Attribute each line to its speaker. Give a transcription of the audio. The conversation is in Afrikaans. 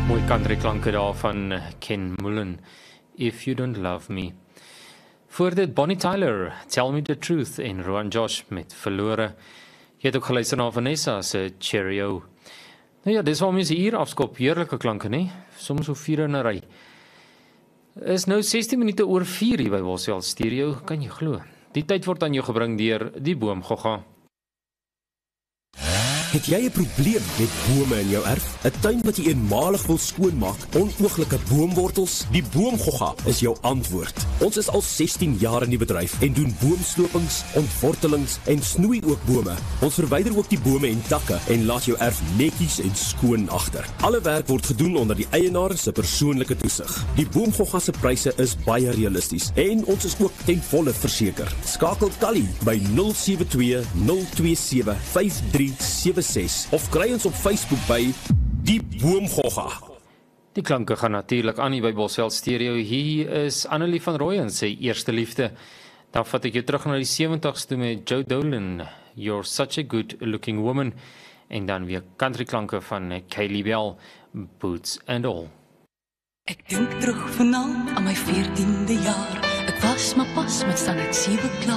Speaker 1: Mooi country klanke daar van Ken Mullen, If You Don't Love Me. Voor dit Bonnie Tyler, Tell Me The Truth en Rowan Josh met Verlore. Jy het ook geluister na Vanessa se Cheerio. Nou ja, dis waarom jy hier afskop, heerlike klanke, nie? Soms so 4 in 'n ry. Is nou 16 minute oor 4 hier by Boswell Stereo, kan jy glo. Die tyd word aan jou gebring deur die Boomgogga.
Speaker 2: Het jy 'n probleem met bome in jou erf? 'n Tuin wat jy eenmalig wil skoonmaak, onooglike boomwortels? Die Boomgogga is jou antwoord. Ons is al 16 jaar in die bedryf en doen boomstopings, ontwortelings en snoei ook bome. Ons verwyder ook die bome en takke en laat jou erf netjies en skoon agter. Alle werk word gedoen onder die eienaar se persoonlike toesig. Die Boomgogga se pryse is baie realisties en ons is ook ten volle verseker. Skakel Tally by 072 027 5376 of kry ons op Facebook by Die Boomgogga.
Speaker 1: Die klanke gaan natuurlik aan hier by Boswell Stereo. Hier is Annelie van Rooyen, sy eerste liefde. Dan vat ek jou terug na die 70s toe met Joe Dolan, You're Such a Good Looking Woman. En dan weer country klanke van Kaylee Bell, Boots and All.
Speaker 3: Ek dink terug vanaand aan my 14de jaar. Ek was maar pas met standaard 7 klaar.